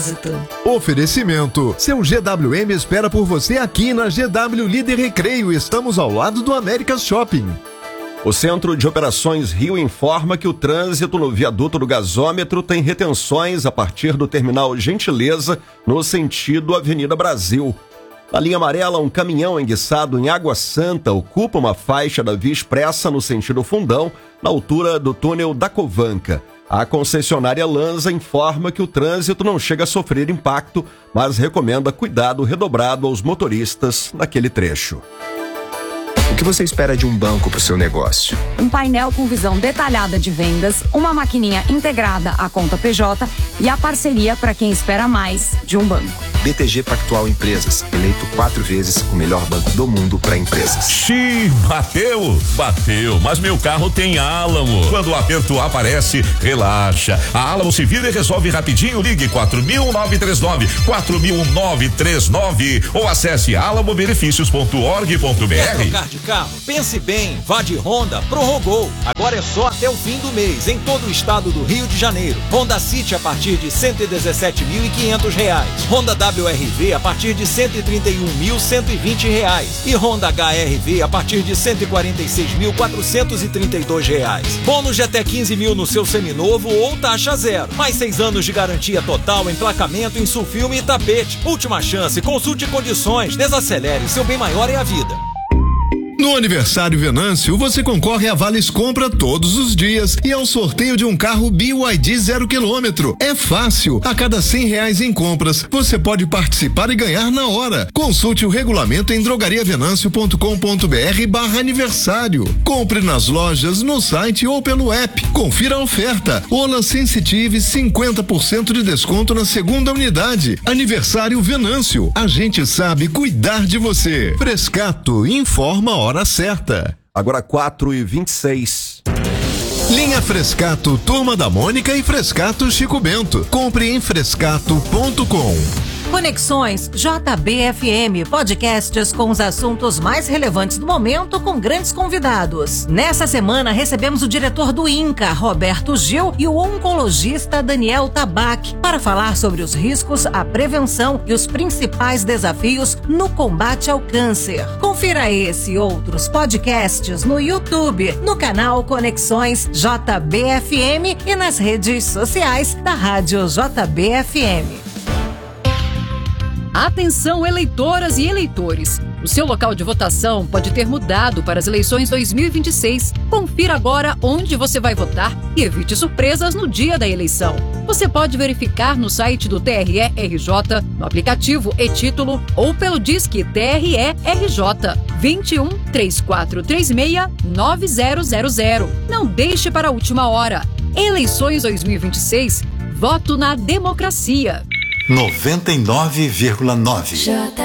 trânsito. Oferecimento. Seu GWM espera por você aqui na GW Líder Recreio. Estamos ao lado do Américas Shopping. O Centro de Operações Rio informa que o trânsito no viaduto do gasômetro tem retenções a partir do terminal Gentileza, no sentido Avenida Brasil. Na linha amarela, um caminhão enguiçado em Água Santa ocupa uma faixa da Via Expressa no sentido Fundão, na altura do túnel da Covanca. A concessionária Lanza informa que o trânsito não chega a sofrer impacto, mas recomenda cuidado redobrado aos motoristas naquele trecho. O que você espera de um banco para o seu negócio? Um painel com visão detalhada de vendas, uma maquininha integrada à conta PJ e a parceria para quem espera mais de um banco. BTG Pactual Empresas, eleito 4 vezes o melhor banco do mundo para empresas. Xiii, bateu, mas meu carro tem Álamo. Quando o aperto aparece, relaxa. A Álamo se vira e resolve rapidinho. Ligue 4.939 ou acesse alamobenefícios.org.br. Quer trocar de carro? Pense bem, vá de Honda, prorrogou. Agora é só até o fim do mês, em todo o estado do Rio de Janeiro. Honda City a partir de R$ 117.500. Honda WRV a partir de R$ 131.120 e Honda HR-V a partir de R$ 146.432. Bônus de até 15 mil no seu seminovo ou taxa zero. Mais 6 anos de garantia total, emplacamento, insulfilme e tapete. Última chance, consulte condições, desacelere, seu bem maior é a vida. No aniversário Venâncio, você concorre a vales compra todos os dias e ao sorteio de um carro BYD 0 km. É fácil. A cada R$100 em compras, você pode participar e ganhar na hora. Consulte o regulamento em drogariavenancio.com.br/aniversário. Compre nas lojas, no site ou pelo app. Confira a oferta. Ola Sensitive, 50% de desconto na segunda unidade. Aniversário Venâncio. A gente sabe cuidar de você. Frescato, informa a hora certa. Agora 4h26. Linha Frescato, Turma da Mônica e Frescato Chico Bento. Compre em frescato.com. Conexões JBFM, podcasts com os assuntos mais relevantes do momento com grandes convidados. Nessa semana recebemos o diretor do INCA, Roberto Gil, e o oncologista Daniel Tabac para falar sobre os riscos, a prevenção e os principais desafios no combate ao câncer. Confira esse e outros podcasts no YouTube, no canal Conexões JBFM e nas redes sociais da Rádio JBFM. Atenção, eleitoras e eleitores! O seu local de votação pode ter mudado para as eleições 2026. Confira agora onde você vai votar e evite surpresas no dia da eleição. Você pode verificar no site do TRE-RJ, no aplicativo e-Título ou pelo Disque TRE-RJ 21 3436 9000. Não deixe para a última hora. Eleições 2026. Voto na democracia. 99,9.